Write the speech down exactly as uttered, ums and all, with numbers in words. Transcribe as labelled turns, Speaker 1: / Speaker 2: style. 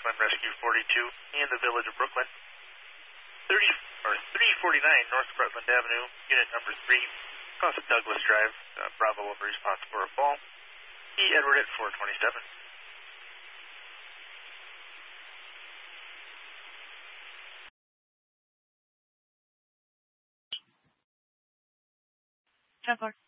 Speaker 1: Brooklyn Rescue forty-two in the village of Brooklyn. thirty or three forty-nine North Rutland Avenue, unit number three, across Douglas Drive. Uh, Bravo will be responsible for a fall. E. Edward at four twenty-seven.
Speaker 2: ten four.